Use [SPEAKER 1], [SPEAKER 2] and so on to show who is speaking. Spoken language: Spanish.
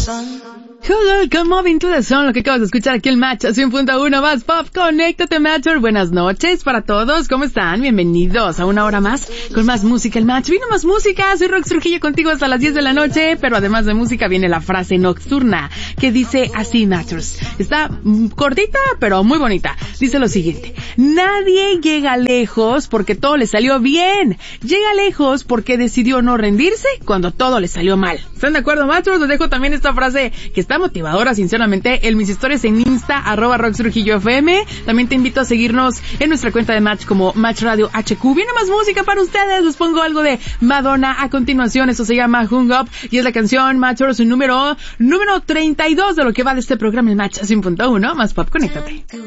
[SPEAKER 1] Hello, Moving to the Sun, lo que acabas de escuchar aquí el Match 100.1 más pop, conéctate Matcher, buenas noches para todos, ¿cómo están? Bienvenidos a una hora más con más música, el Match, vino más música, soy Rox Trujillo contigo hasta las 10 de la noche, pero además de música viene la frase nocturna, que dice así, Matchers, está cortita, pero muy bonita, dice lo siguiente: nadie llega lejos porque todo le salió bien, llega lejos porque decidió no rendirse cuando todo le salió mal. ¿Están de acuerdo, Matchers? Les dejo también esta frase que está motivadora, sinceramente, en mis historias en Insta, @RoxTrujilloFM. También te invito a seguirnos en nuestra cuenta de Match como Match Radio HQ. Viene más música para ustedes, les pongo algo de Madonna a continuación, eso se llama Hung Up, y es la canción Matchers número 32 de lo que va de este programa, el Match 100.1, más pop, conéctate.